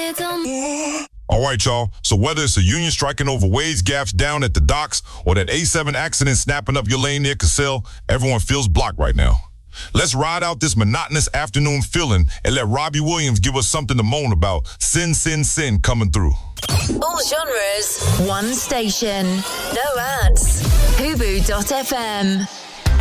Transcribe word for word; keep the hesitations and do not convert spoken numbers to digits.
All right, y'all. So whether it's a union striking over wage gaps down at the docks or that A seven accident snapping up your lane near Cassell, everyone feels blocked right now. Let's ride out this monotonous afternoon feeling and let Robbie Williams give us something to moan about. Sin, sin, sin coming through. All genres, one station, no ads. Hubu dot F M.